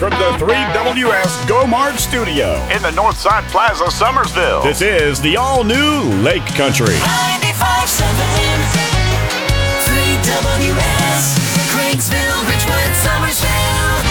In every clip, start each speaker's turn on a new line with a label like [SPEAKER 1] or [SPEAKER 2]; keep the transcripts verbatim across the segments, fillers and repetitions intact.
[SPEAKER 1] from the three W S Go Mart studio
[SPEAKER 2] in the Northside Plaza, Summersville.
[SPEAKER 1] This is the all-new Lake Country.
[SPEAKER 3] ninety-five point seven three W S, Craigville, Richwood, Summersville.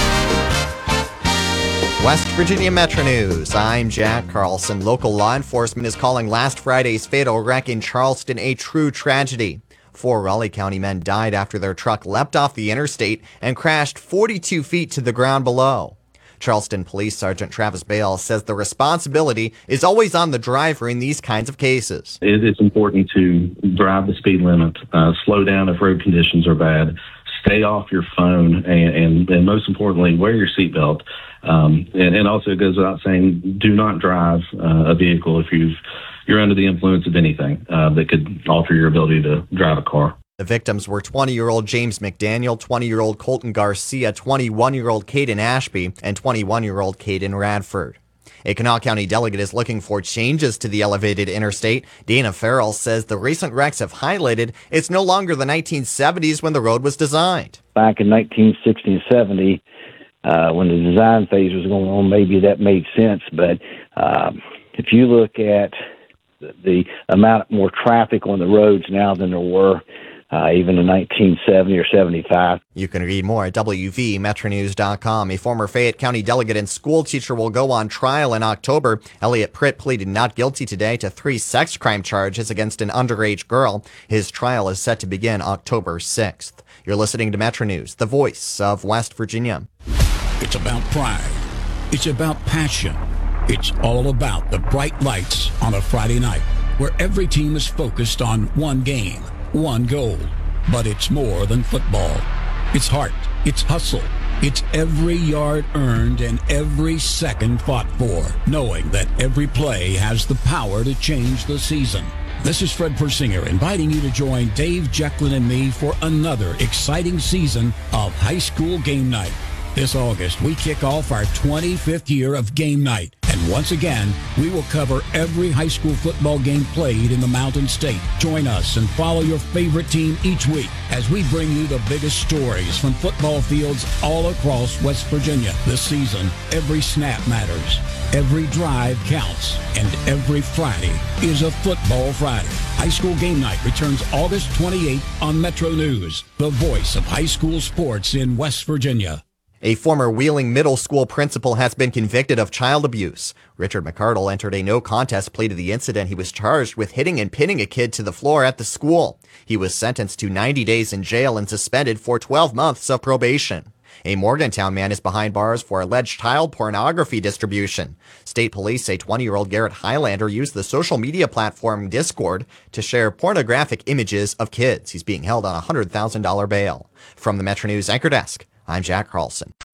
[SPEAKER 4] West Virginia Metro News. I'm Jack Carlson. Local law enforcement is calling last Friday's fatal wreck in Charleston a true tragedy. Four Raleigh County men died after their truck leapt off the interstate and crashed forty-two feet to the ground below. Charleston Police Sergeant Travis Bale says the responsibility is always on the driver in these kinds of cases.
[SPEAKER 5] It is important to drive the speed limit, uh, slow down if road conditions are bad, stay off your phone, and, and, and most importantly, wear your seatbelt. Um, and, and also it goes without saying, do not drive uh, a vehicle if you've, you're under the influence of anything uh, that could alter your ability to drive a car.
[SPEAKER 4] The victims were twenty-year-old James McDaniel, twenty-year-old Colton Garcia, twenty-one-year-old Caden Ashby, and twenty-one-year-old Caden Radford. A Kanawha County delegate is looking for changes to the elevated interstate. Dana Farrell says the recent wrecks have highlighted it's no longer the nineteen seventies when the road was designed.
[SPEAKER 6] Back in nineteen sixty and seventy, uh, when the design phase was going on, maybe that made sense. But um, if you look at the, the amount more traffic on the roads now than there were Uh, even in nineteen seventy or seventy-five.
[SPEAKER 4] You can read more at W V Metro News dot com. A former Fayette County delegate and school teacher will go on trial in October. Elliot Pritt pleaded not guilty today to three sex crime charges against an underage girl. His trial is set to begin October sixth. You're listening to Metro News, the voice of West Virginia.
[SPEAKER 7] It's about pride. It's about passion. It's all about the bright lights on a Friday night, where every team is focused on one game, one goal. But it's more than football. It's heart, it's hustle, it's every yard earned and every second fought for, knowing that every play has the power to change the season. This is Fred Persinger inviting you to join Dave Jecklin and me for another exciting season of High School Game Night. This August, we kick off our twenty-fifth year of Game Night. And once again, we will cover every high school football game played in the Mountain State. Join us and follow your favorite team each week as we bring you the biggest stories from football fields all across West Virginia. This season, every snap matters, every drive counts, and every Friday is a football Friday. High School Game Night returns August twenty-eighth on Metro News, the voice of high school sports in West Virginia.
[SPEAKER 4] A former Wheeling Middle School principal has been convicted of child abuse. Richard McCardle entered a no-contest plea to the incident. He was charged with hitting and pinning a kid to the floor at the school. He was sentenced to ninety days in jail and suspended for twelve months of probation. A Morgantown man is behind bars for alleged child pornography distribution. State police say twenty-year-old Garrett Highlander used the social media platform Discord to share pornographic images of kids. He's being held on a one hundred thousand dollars bail. From the Metro News Anchor Desk, I'm Jack Carlson.